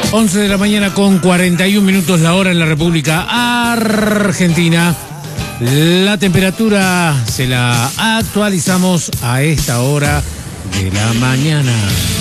11 de la mañana con 41 minutos la hora en la República Argentina. La temperatura se la actualizamos a esta hora de la mañana.